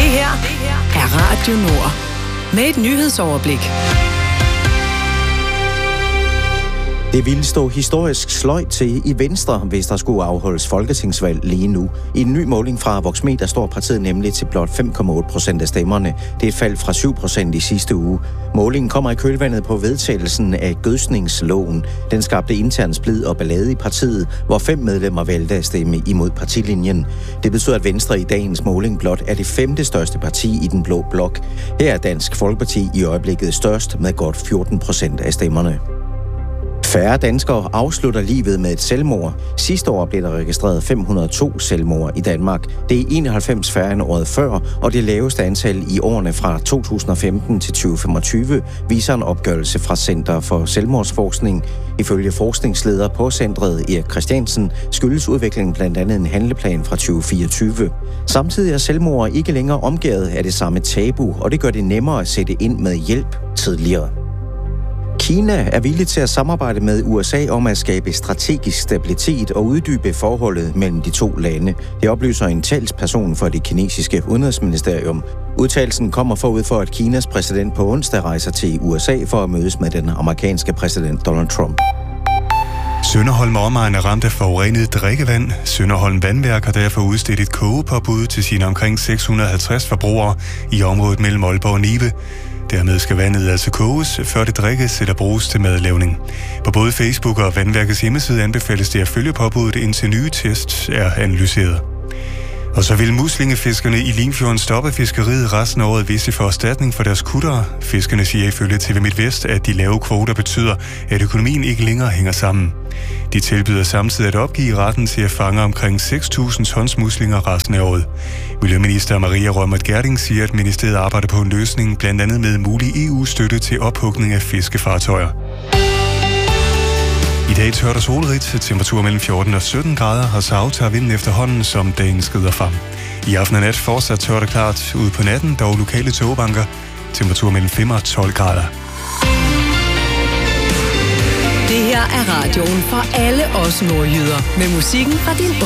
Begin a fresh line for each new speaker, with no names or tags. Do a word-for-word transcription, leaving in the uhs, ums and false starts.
her er Radio Nord. Med et nyhedsoverblik.
Det ville stå historisk sløjt til i Venstre, hvis der skulle afholdes folketingsvalg lige nu. I en ny måling fra Voxmeter står partiet nemlig til blot fem komma otte procent af stemmerne. Det er et fald fra syv procent i sidste uge. Målingen kommer i kølvandet på vedtagelsen af gødsningsloven. Den skabte intern splid og ballade i partiet, hvor fem medlemmer valgte at stemme imod partilinjen. Det betyder, at Venstre i dagens måling blot er det femte største parti i den blå blok. Her er Dansk Folkeparti i øjeblikket størst med godt fjorten procent af stemmerne. Færre danskere afslutter livet med et selvmord. Sidste år blev der registreret fem hundrede og to selvmord i Danmark. Det er enoghalvfems færre end året før, og det laveste antal i årene fra to tusind og femten til tyve femogtyve, viser en opgørelse fra Center for Selvmordsforskning. Ifølge forskningsleder på centret Erik Christiansen skyldes udviklingen blandt andet en handleplan fra tyve fireogtyve. Samtidig er selvmord ikke længere omgærdet af det samme tabu, og det gør det nemmere at sætte ind med hjælp tidligere. Kina er villig til at samarbejde med U S A om at skabe strategisk stabilitet og uddybe forholdet mellem de to lande. Det oplyser en talsperson for det kinesiske udenrigsministerium. Udtalelsen kommer forud for, at Kinas præsident på onsdag rejser til U S A for at mødes med den amerikanske præsident Donald Trump.
Sønderholm og omegn er ramt af forurenet drikkevand. Sønderholm Vandværk har derfor udstedt et kogepåbud til sine omkring seks hundrede og halvtreds forbrugere i området mellem Aalborg og Nibe. Dermed skal vandet altså koges, før det drikkes eller bruges til madlavning. På både Facebook og Vandværkets hjemmeside anbefales det at følge påbuddet, indtil nye tests er analyseret. Og så vil muslingefiskerne i Limfjorden stoppe fiskeriet resten af året, hvis de får erstatning for deres kuttere. Fiskerne siger ifølge T V MidtVest, at de lave kvoter betyder, at økonomien ikke længere hænger sammen. De tilbyder samtidig at opgive retten til at fange omkring seks tusind tons muslinger resten af året. Miljøminister Maria Reumert Gjerding siger, at ministeriet arbejder på en løsning, blandt andet med mulig E U-støtte til ophugning af fiskefartøjer. I dag tørt og solrigt, temperatur mellem fjorten og sytten grader, og så aftager vinden efterhånden, som dagen skrider frem. I aften og nat fortsat tørt og klart, ude på natten dog lokale togbanker, temperatur mellem fem og tolv grader.
Det her er radioen for alle os nordjyder, med musikken fra din